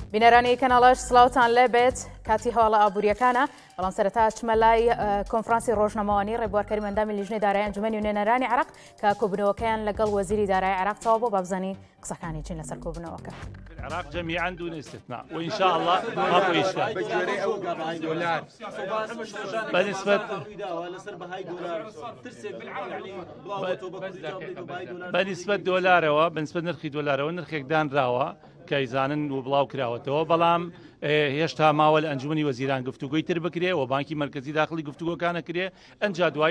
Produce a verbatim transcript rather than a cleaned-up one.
بینەرانی کەناڵەش سڵاوتان لێبێت کاتی هەواڵە ئابوووریەکانە بەڵام سەرەتا چمە لای کۆنفرانسی ڕۆژنەمەوانی ڕێبوارکەری ئەندامی لیژنەی دارایی ئەنجومەنی نوێنەرانی عێراق کە کۆبوونەوەکەیان لەگەڵ وەزیری دارایی عێراق تەواو بۆ بابزانی قسەکانی چین لەسەر کۆبوونەوەکە. العراق جميعا دون استثناء وان شاء الله ماكو اشكال. بنسبة بنسبة دولارەوە بنسبة نرخی دۆلارەوە نرخێک دانراوە کە ئیزانن و بڵاو کراوەتەوە بەڵام هێشتا ماوە لە ئەنجومەنی وەزیران گفتوگۆی تر بکرێ و بانکی مرکزی داخلی گفتوگۆکانە کرێ ئەنجا دوای